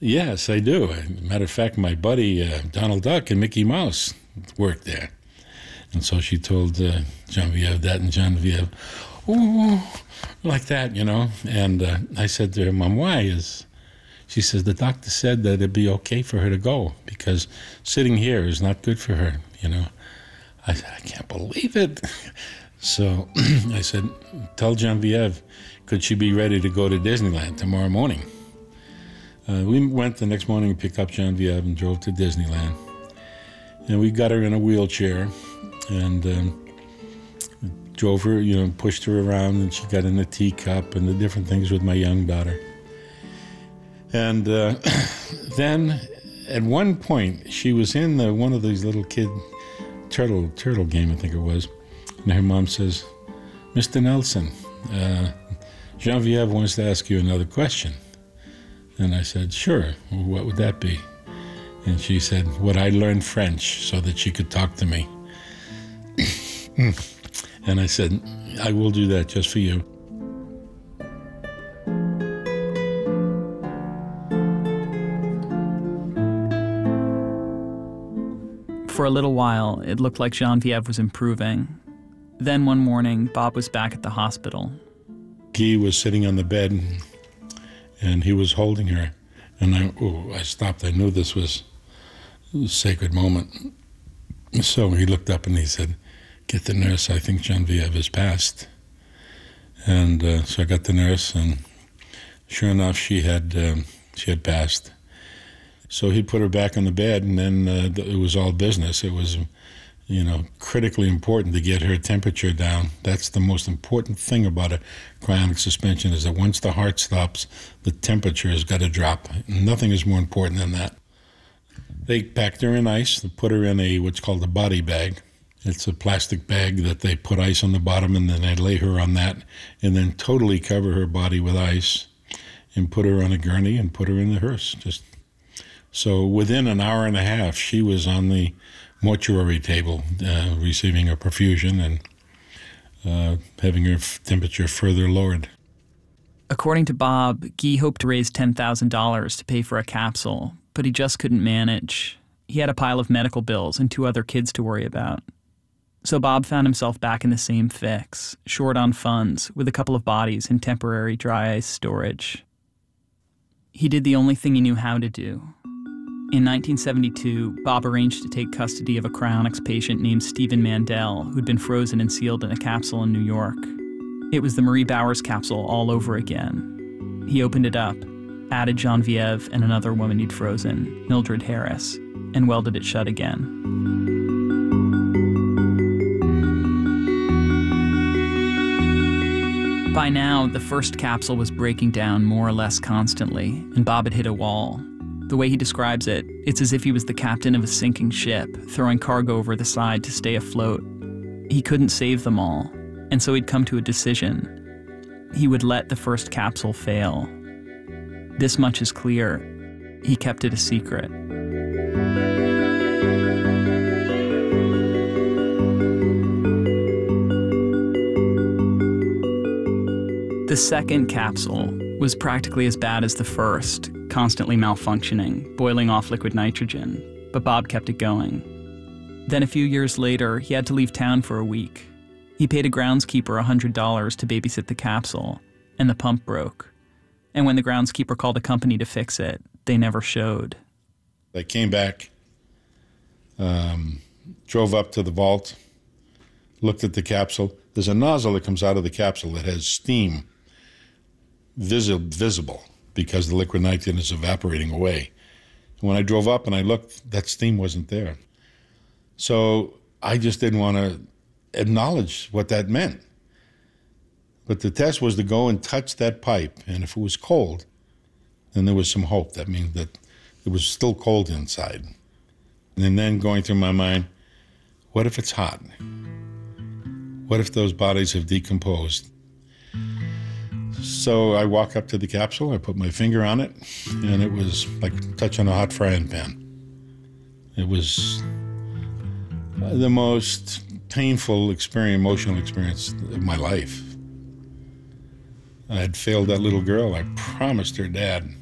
Yes, I do. Matter of fact, my buddy Donald Duck and Mickey Mouse worked there. And so she told Genevieve that, and Genevieve, ooh, like that, you know. And I said to her, Mom, why? She says, the doctor said that it'd be okay for her to go because sitting here is not good for her, you know. I said, I can't believe it. So I said, tell Genevieve, could she be ready to go to Disneyland tomorrow morning? We went the next morning and picked up Genevieve and drove to Disneyland. And we got her in a wheelchair and drove her, you know, pushed her around, and she got in the teacup and the different things with my young daughter. And then at one point, she was in one of these little kid turtle game, I think it was. And her mom says, Mr. Nelson, Genevieve wants to ask you another question. And I said, sure, well, what would that be? And she said, would I learn French so that she could talk to me? And I said, I will do that just for you. For a little while, it looked like Genevieve was improving. Then one morning, Bob was back at the hospital. Guy was sitting on the bed, and he was holding her. And I stopped. I knew this was a sacred moment. So he looked up and he said, get the nurse, I think Genevieve has passed. And so I got the nurse, and sure enough, she had passed. So he put her back on the bed, and then it was all business. It was, you know, critically important to get her temperature down. That's the most important thing about a cryonic suspension, is that once the heart stops, the temperature has got to drop. Nothing is more important than that. They packed her in ice. They put her in what's called a body bag. It's a plastic bag that they put ice on the bottom, and then they lay her on that and then totally cover her body with ice and put her on a gurney and put her in the hearse. So within an hour and a half, she was on the mortuary table receiving a perfusion and having her temperature further lowered. According to Bob, Guy hoped to raise $10,000 to pay for a capsule, but he just couldn't manage. He had a pile of medical bills and 2 other kids to worry about. So Bob found himself back in the same fix, short on funds, with a couple of bodies in temporary dry ice storage. He did the only thing he knew how to do. In 1972, Bob arranged to take custody of a cryonics patient named Stephen Mandel, who'd been frozen and sealed in a capsule in New York. It was the Marie Bowers capsule all over again. He opened it up, added Genevieve and another woman he'd frozen, Mildred Harris, and welded it shut again. By now, the first capsule was breaking down more or less constantly, and Bob had hit a wall. The way he describes it, it's as if he was the captain of a sinking ship, throwing cargo over the side to stay afloat. He couldn't save them all, and so he'd come to a decision. He would let the first capsule fail. This much is clear. He kept it a secret. The second capsule was practically as bad as the first, constantly malfunctioning, boiling off liquid nitrogen, but Bob kept it going. Then a few years later, he had to leave town for a week. He paid a groundskeeper $100 to babysit the capsule, and the pump broke. And when the groundskeeper called a company to fix it, they never showed. I came back, drove up to the vault, looked at the capsule. There's a nozzle that comes out of the capsule that has steam visible because the liquid nitrogen is evaporating away. And when I drove up and I looked, that steam wasn't there. So I just didn't want to acknowledge what that meant. But the test was to go and touch that pipe, and if it was cold, then there was some hope. That means that it was still cold inside. And then going through my mind, what if it's hot? What if those bodies have decomposed? So I walk up to the capsule, I put my finger on it, and it was like touching a hot frying pan. It was the most painful emotional experience of my life. I had failed that little girl. I promised her dad